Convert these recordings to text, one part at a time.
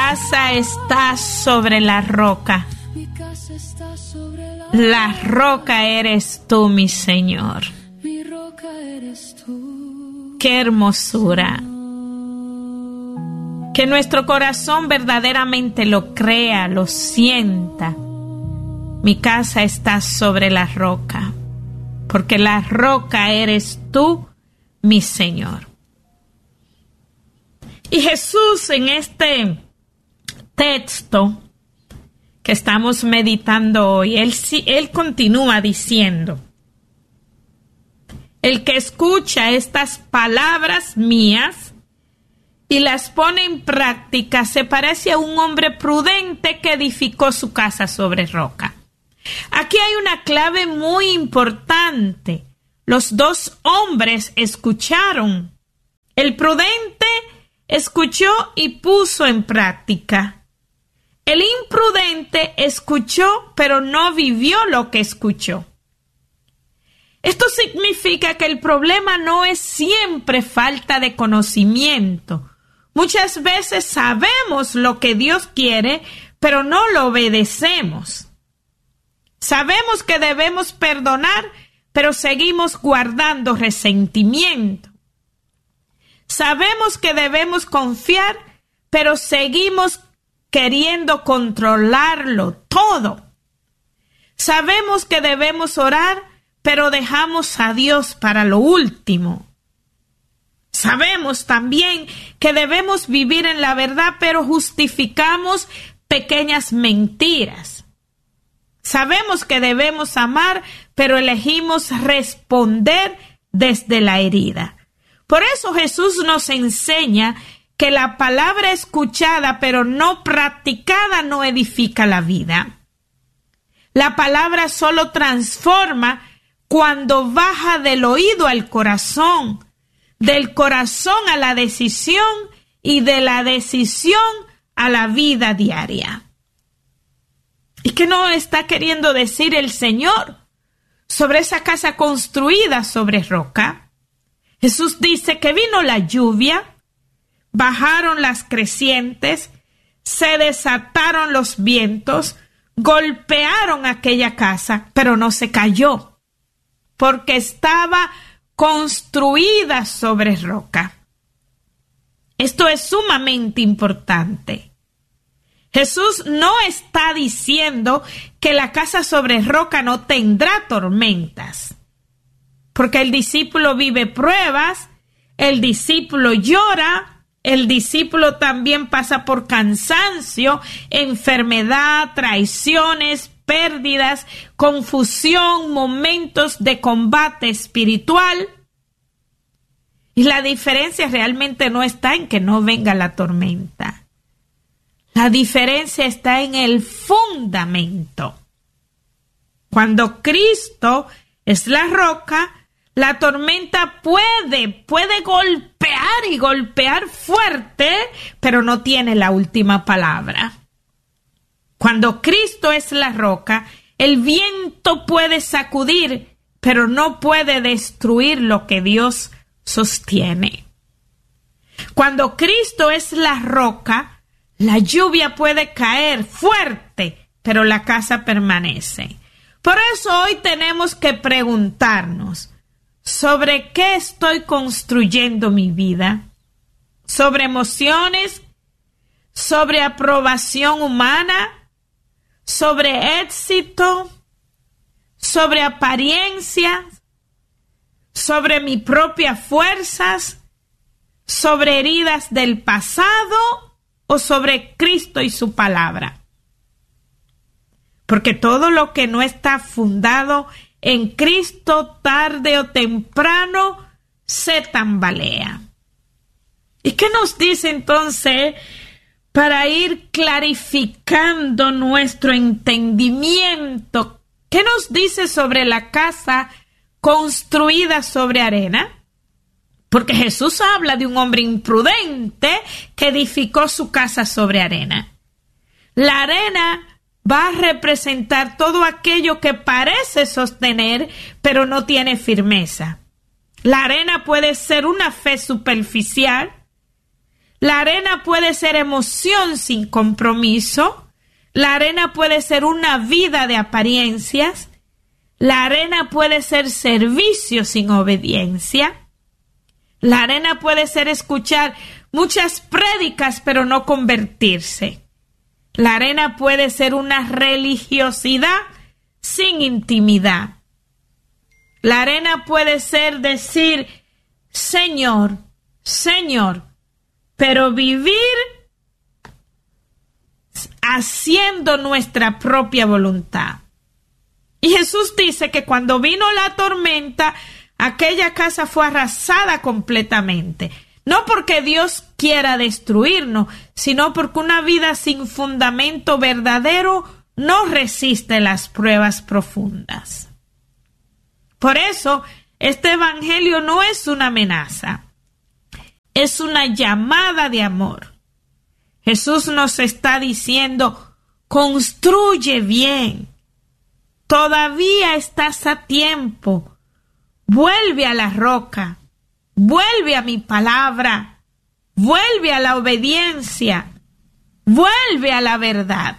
casa está sobre la roca. La roca eres tú, mi Señor. Qué hermosura. Que nuestro corazón verdaderamente lo crea, lo sienta. Mi casa está sobre la roca, porque la roca eres tú, mi Señor. Y Jesús, en este texto que estamos meditando hoy, él continúa diciendo: el que escucha estas palabras mías y las pone en práctica se parece a un hombre prudente que edificó su casa sobre roca. Aquí hay una clave muy importante. Los dos hombres escucharon. El prudente escuchó y puso en práctica. El imprudente escuchó, pero no vivió lo que escuchó. Esto significa que el problema no es siempre falta de conocimiento. Muchas veces sabemos lo que Dios quiere, pero no lo obedecemos. Sabemos que debemos perdonar, pero seguimos guardando resentimiento. Sabemos que debemos confiar, pero seguimos queriendo controlarlo todo. Sabemos que debemos orar, pero dejamos a Dios para lo último. Sabemos también que debemos vivir en la verdad, pero justificamos pequeñas mentiras. Sabemos que debemos amar, pero elegimos responder desde la herida. Por eso Jesús nos enseña que la palabra escuchada pero no practicada no edifica la vida. La palabra solo transforma cuando baja del oído al corazón, del corazón a la decisión y de la decisión a la vida diaria. ¿Y qué nos está queriendo decir el Señor sobre esa casa construida sobre roca? Jesús dice que vino la lluvia, bajaron las crecientes, se desataron los vientos, golpearon aquella casa, pero no se cayó, porque estaba construida sobre roca. Esto es sumamente importante. Jesús no está diciendo que la casa sobre roca no tendrá tormentas, porque el discípulo vive pruebas, el discípulo llora, el discípulo también pasa por cansancio, enfermedad, traiciones, pérdidas, confusión, momentos de combate espiritual. Y la diferencia realmente no está en que no venga la tormenta. La diferencia está en el fundamento. Cuando Cristo es la roca, la tormenta puede golpear y golpear fuerte, pero no tiene la última palabra. Cuando Cristo es la roca, el viento puede sacudir, pero no puede destruir lo que Dios sostiene. Cuando Cristo es la roca, la lluvia puede caer fuerte, pero la casa permanece. Por eso hoy tenemos que preguntarnos, ¿sobre qué estoy construyendo mi vida? ¿Sobre emociones? ¿Sobre aprobación humana? ¿Sobre éxito? ¿Sobre apariencias? ¿Sobre mis propias fuerzas? ¿Sobre heridas del pasado? ¿O sobre Cristo y su palabra? Porque todo lo que no está fundado en Cristo, tarde o temprano, se tambalea. ¿Y qué nos dice entonces para ir clarificando nuestro entendimiento? ¿Qué nos dice sobre la casa construida sobre arena? Porque Jesús habla de un hombre imprudente que edificó su casa sobre arena. La arena va a representar todo aquello que parece sostener, pero no tiene firmeza. La arena puede ser una fe superficial. La arena puede ser emoción sin compromiso. La arena puede ser una vida de apariencias. La arena puede ser servicio sin obediencia. La arena puede ser escuchar muchas prédicas pero no convertirse. La arena puede ser una religiosidad sin intimidad. La arena puede ser decir, Señor, Señor, pero vivir haciendo nuestra propia voluntad. Y Jesús dice que cuando vino la tormenta, aquella casa fue arrasada completamente. No porque Dios quiera destruirnos, sino porque una vida sin fundamento verdadero no resiste las pruebas profundas. Por eso, este evangelio no es una amenaza, es una llamada de amor. Jesús nos está diciendo, construye bien. Todavía estás a tiempo. Vuelve a la roca. Vuelve a mi palabra. Vuelve a la obediencia. Vuelve a la verdad.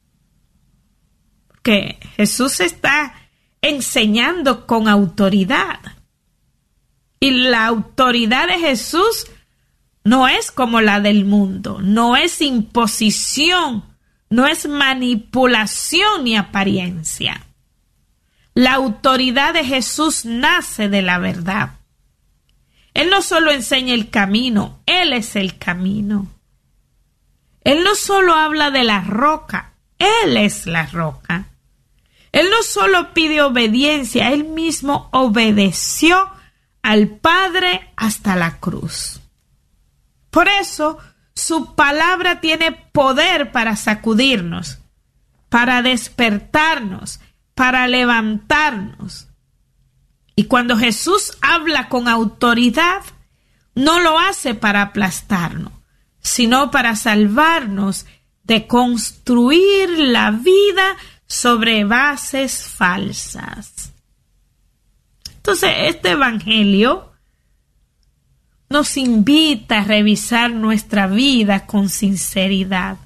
Porque Jesús está enseñando con autoridad. Y la autoridad de Jesús no es como la del mundo. No es imposición. No es manipulación ni apariencia. La autoridad de Jesús nace de la verdad. Él no solo enseña el camino, Él es el camino. Él no solo habla de la roca, Él es la roca. Él no solo pide obediencia, Él mismo obedeció al Padre hasta la cruz. Por eso, su palabra tiene poder para sacudirnos, para despertarnos, para levantarnos. Y cuando Jesús habla con autoridad, no lo hace para aplastarnos, sino para salvarnos de construir la vida sobre bases falsas. Entonces, este evangelio nos invita a revisar nuestra vida con sinceridad.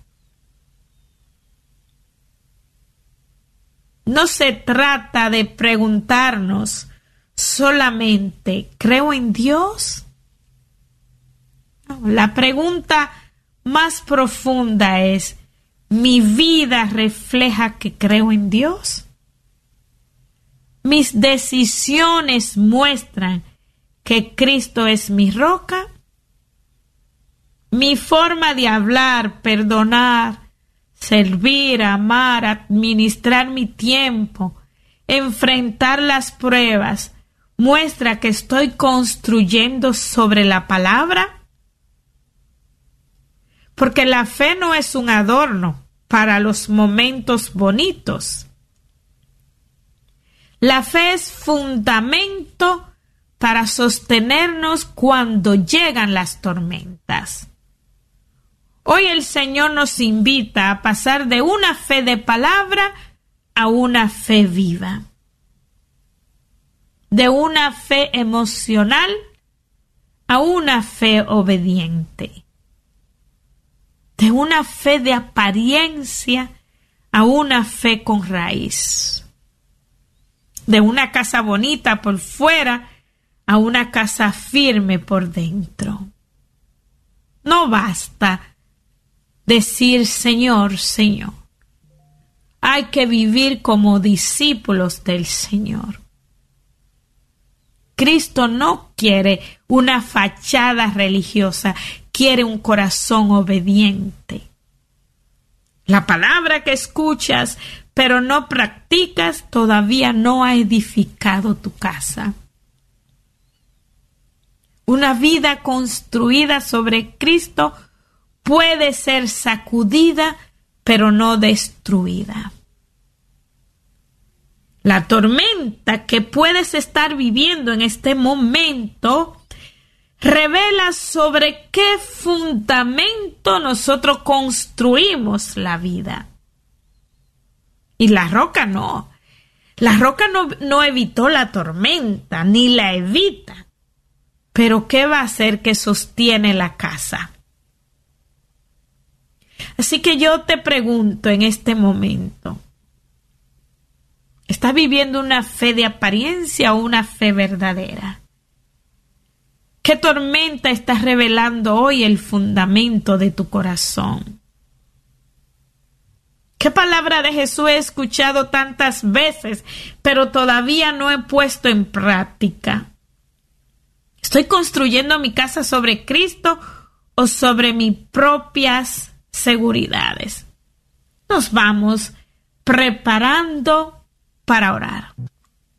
No se trata de preguntarnos solamente, ¿creo en Dios? No, la pregunta más profunda es, ¿mi vida refleja que creo en Dios? ¿Mis decisiones muestran que Cristo es mi roca? ¿Mi forma de hablar, perdonar, servir, amar, administrar mi tiempo, enfrentar las pruebas, muestra que estoy construyendo sobre la palabra? Porque la fe no es un adorno para los momentos bonitos. La fe es fundamento para sostenernos cuando llegan las tormentas. Hoy el Señor nos invita a pasar de una fe de palabra a una fe viva. De una fe emocional a una fe obediente. De una fe de apariencia a una fe con raíz. De una casa bonita por fuera a una casa firme por dentro. No basta decir Señor, Señor. Hay que vivir como discípulos del Señor. Cristo no quiere una fachada religiosa, quiere un corazón obediente. La palabra que escuchas, pero no practicas, todavía no ha edificado tu casa. Una vida construida sobre Cristo puede ser sacudida, pero no destruida. La tormenta que puedes estar viviendo en este momento revela sobre qué fundamento nosotros construimos la vida. Y la roca no. La roca no evitó la tormenta, ni la evita. Pero ¿qué va a hacer que sostiene la casa? Así que yo te pregunto en este momento, ¿estás viviendo una fe de apariencia o una fe verdadera? ¿Qué tormenta está revelando hoy el fundamento de tu corazón? ¿Qué palabra de Jesús he escuchado tantas veces, pero todavía no he puesto en práctica? ¿Estoy construyendo mi casa sobre Cristo o sobre mis propias seguridades? Nos vamos preparando para orar.